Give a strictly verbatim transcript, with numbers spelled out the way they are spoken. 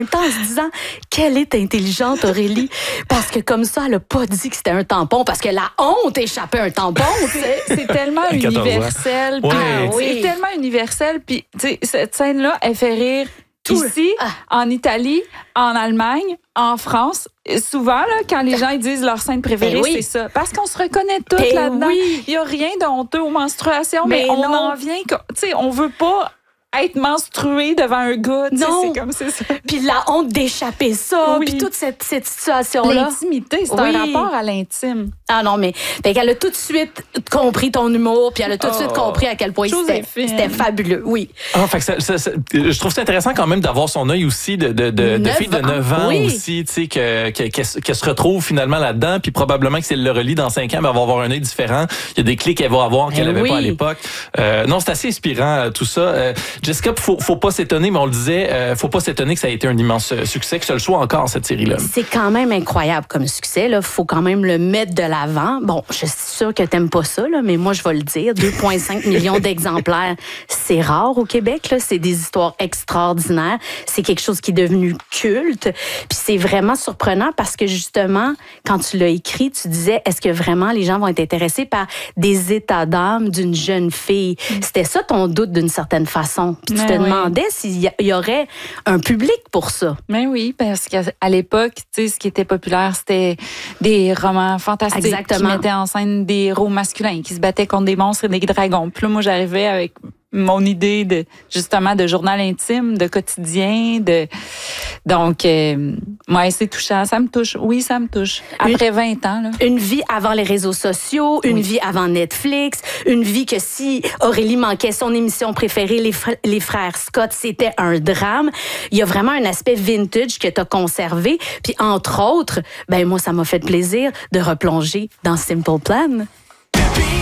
temps en se disant qu'elle est intelligente, Aurélie, parce que comme ça, elle a pas dit que c'était un tampon, parce que la honte échappait un tampon. C'est, c'est tellement universel. Ouais. Ah, oui. C'est tellement universel. Puis, tu sais, cette scène-là, elle fait rire tout ici, ah. en Italie, en Allemagne, en France. Souvent, là, quand les gens ils disent leur scène préférée, ben oui. c'est ça. Parce qu'on se reconnaît toutes ben là-dedans. Oui. Il n'y a rien de honteux aux menstruations, mais, mais on non. en vient... Tu sais, on veut pas... être menstruée devant un gars, non. C'est comme c'est ça. Puis la honte d'échapper ça, oui. puis toute cette, cette situation-là. L'intimité, c'est oui. un rapport à l'intime. Ah non, mais fait qu'elle a tout de suite compris ton humour, puis elle a tout de oh. suite compris à quel point c'était, c'était fabuleux, oui. Ah, fait que ça, ça, ça, je trouve ça intéressant quand même d'avoir son œil aussi de, de, de, de fille de neuf ans oui. aussi, tu sais, que, que, qu'elle, qu'elle se retrouve finalement là-dedans, puis probablement que si elle le relit dans cinq ans, elle va avoir un œil différent. Il y a des clés qu'elle va avoir qu'elle n'avait oui. pas à l'époque. Euh, non, c'est assez inspirant tout ça. Euh, Jessica, faut, faut pas s'étonner, mais on le disait, euh, faut pas s'étonner que ça a été un immense succès, que ça le soit encore, cette série-là. C'est quand même incroyable comme succès, là. Faut quand même le mettre de l'avant. Bon, je suis sûre que t'aimes pas ça, là, mais moi, je vais le dire. deux virgule cinq millions d'exemplaires, c'est rare au Québec, là. C'est des histoires extraordinaires. C'est quelque chose qui est devenu culte. Puis c'est vraiment surprenant parce que, justement, quand tu l'as écrit, tu disais, est-ce que vraiment les gens vont être intéressés par des états d'âme d'une jeune fille? Mm. C'était ça ton doute d'une certaine façon. Puis tu te oui. demandais s'il y aurait un public pour ça. Mais oui, parce qu'à l'époque, tu sais, ce qui était populaire, c'était des romans fantastiques Exactement. qui mettaient en scène des héros masculins qui se battaient contre des monstres et des dragons. Puis là, moi, j'arrivais avec mon idée de justement de journal intime, de quotidien, de donc euh, ouais, c'est touchant, ça me touche. Oui, ça me touche. Après une, vingt ans là. Une vie avant les réseaux sociaux, une oui. vie avant Netflix, une vie que si Aurélie manquait son émission préférée les, fr- les frères Scott, c'était un drame. Il y a vraiment un aspect vintage que tu as conservé, puis entre autres, ben moi ça m'a fait plaisir de replonger dans Simple Plan.